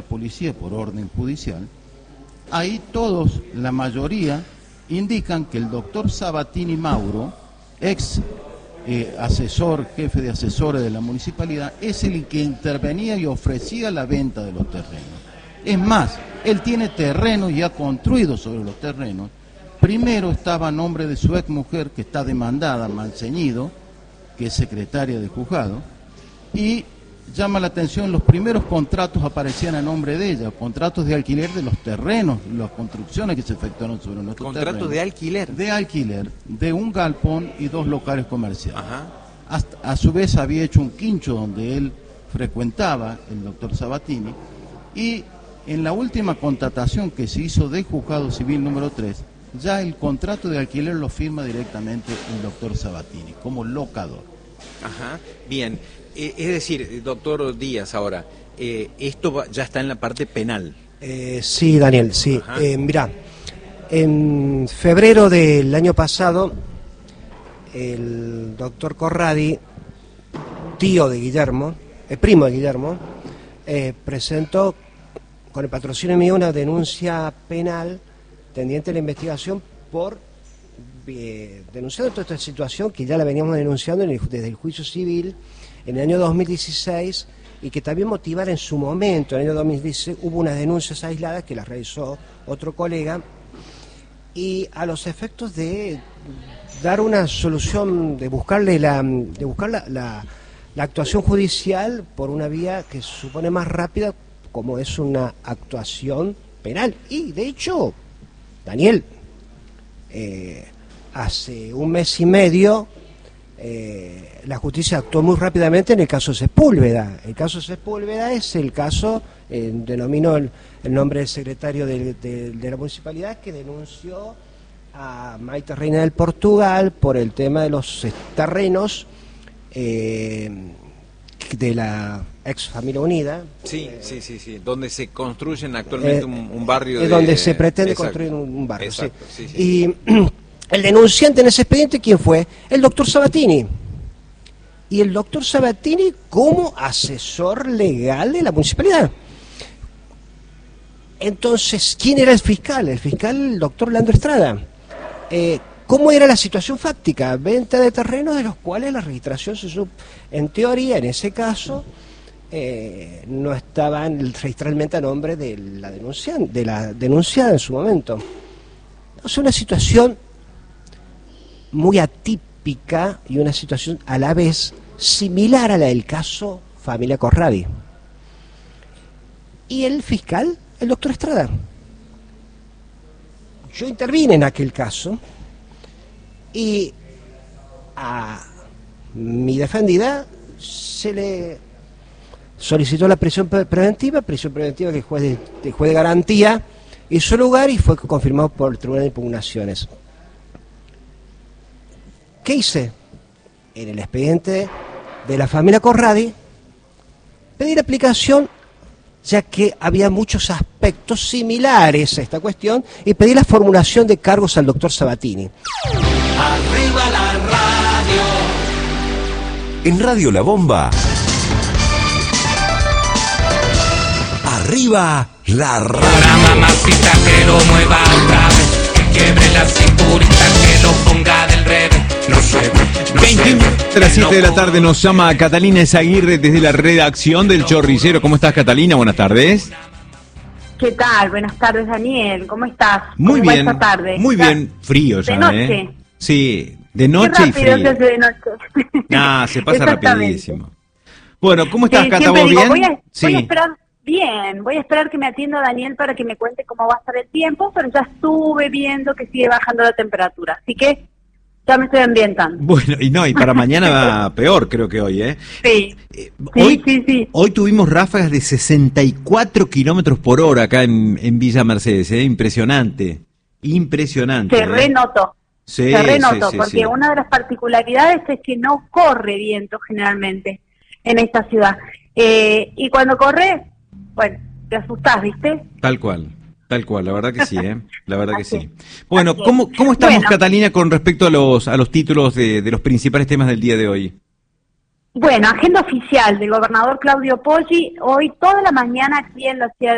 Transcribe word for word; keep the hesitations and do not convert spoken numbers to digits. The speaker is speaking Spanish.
policía por orden judicial, ahí todos, la mayoría, indican que el doctor Sabatini Mauro, ex eh, asesor, jefe de asesores de la municipalidad, es el que intervenía y ofrecía la venta de los terrenos. Es más, él tiene terrenos y ha construido sobre los terrenos. Primero estaba a nombre de su ex mujer, que está demandada, Manceñido, que es secretaria de juzgado, y llama la atención, los primeros contratos aparecían a nombre de ella, contratos de alquiler de los terrenos, las construcciones que se efectuaron sobre nuestros ¿Contratos terrenos. de alquiler? De alquiler, de un galpón y dos locales comerciales. Ajá. Hasta, a su vez había hecho un quincho donde él frecuentaba, el doctor Sabatini, y en la última contratación que se hizo de juzgado civil número tres, ya el contrato de alquiler lo firma directamente el doctor Sabatini, como locador. Ajá, bien. Eh, es decir, doctor Díaz, ahora, eh, esto va, ya está en la parte penal. Eh, sí, Daniel, sí. Eh, mirá, en febrero del año pasado, el doctor Corradi, tío de Guillermo, el primo de Guillermo, eh, presentó con el patrocinio mío una denuncia penal tendiente a la investigación por eh, denunciando toda esta situación que ya la veníamos denunciando en el, desde el juicio civil en el año dos mil dieciséis, y que también motivara en su momento, en el año dos mil dieciséis, hubo unas denuncias aisladas que las realizó otro colega, y a los efectos de dar una solución, de buscarle la, de buscar la, la, la actuación judicial por una vía que se supone más rápida, como es una actuación penal. Y de hecho, Daniel, eh, hace un mes y medio eh, la justicia actuó muy rápidamente en el caso Sepúlveda. El caso Sepúlveda es el caso, eh, denominó el, el nombre del secretario de, de, de la municipalidad, que denunció a Maite Reina del Portugal por el tema de los terrenos eh, de la ex familia unida. Sí, eh, sí, sí, sí, donde se construyen actualmente eh, un, un barrio eh, de... donde se pretende Exacto. construir un, un barrio. Exacto, sí. sí, sí. Y el denunciante en ese expediente, ¿quién fue? El doctor Sabatini. Y el doctor Sabatini como asesor legal de la municipalidad. Entonces, ¿quién era el fiscal? El fiscal, el doctor Leandro Estrada. Eh, ¿Cómo era la situación fáctica? Venta de terrenos de los cuales la registración, se sub... en teoría, en ese caso, eh, no estaban registralmente a nombre de la, denuncian... de la denunciada en su momento. Es una situación muy atípica y una situación a la vez similar a la del caso Familia Corradi. Y el fiscal, el doctor Estrada. Yo intervine en aquel caso y a mi defendida se le solicitó la prisión preventiva, prisión preventiva que el juez de, el juez de garantía hizo lugar y fue confirmado por el Tribunal de Impugnaciones. ¿Qué hice? En el expediente de la familia Corradi, pedir aplicación, ya que había muchos aspectos similares a esta cuestión, y pedí la formulación de cargos al doctor Sabatini. Arriba la radio. En Radio La Bomba. Arriba la radio. Para mamacita que lo mueva al revés, que quiebre la cinturita, que lo ponga del revés. No sé, no veintiuno a las siete de la tarde nos llama Catalina Ezaguirre desde la redacción del Chorrillero. ¿Cómo estás, Catalina? Buenas tardes. ¿Qué tal? Buenas tardes, Daniel. ¿Cómo estás? Muy ¿Cómo va bien. esta tarde? Muy ¿Ya? bien. Frío ya, ¿De noche? ¿eh? Sí, de noche Qué y rápido frío. se hace de noche. Nah, se pasa Exactamente. rapidísimo. Bueno, ¿cómo estás, Sí, Cata? siempre ¿Vos digo, bien? Voy a, Sí. voy a esperar, bien, voy a esperar que me atienda Daniel para que me cuente cómo va a estar el tiempo, pero ya estuve viendo que sigue bajando la temperatura, así que ya me estoy ambientando. Bueno, y no, y para mañana va peor, creo que hoy, ¿eh? Sí, Eh, sí, hoy, sí, sí. Hoy tuvimos ráfagas de sesenta y cuatro kilómetros por hora acá en, en Villa Mercedes, ¿eh? Impresionante, impresionante. Se ¿eh? renoto, Sí, se renoto, sí, sí, porque sí. una de las particularidades es que no corre viento generalmente en esta ciudad. Eh, y cuando corre, bueno, te asustás, ¿viste? Tal cual, tal cual, la verdad que sí, ¿eh? La verdad que Así sí. Bueno, así es. ¿cómo, cómo estamos, Bueno. Catalina, con respecto a los a los títulos de, de los principales temas del día de hoy? Bueno, agenda oficial del gobernador Claudio Poggi, hoy toda la mañana aquí en la ciudad